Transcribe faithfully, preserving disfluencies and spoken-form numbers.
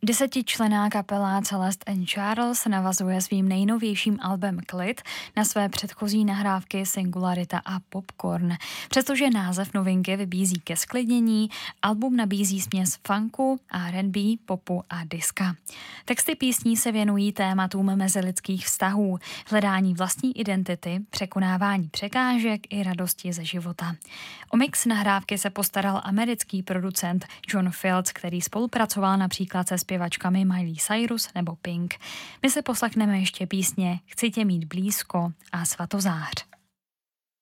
Desetičlenná kapela Celeste and Charles navazuje svým nejnovějším albem Klid na své předchozí nahrávky Singularita a Popcorn. Přestože název novinky vybízí ke sklidnění, album nabízí směs funku, R and B, popu a diska. Texty písní se věnují tématům mezilidských vztahů, hledání vlastní identity, překonávání překážek i radosti ze života. O mix nahrávky se postaral americký producent John Fields, který spolupracoval například se zpěvačkami Miley Cyrus nebo Pink. My se poslechneme ještě písně Chci tě mít blízko a Svatozář.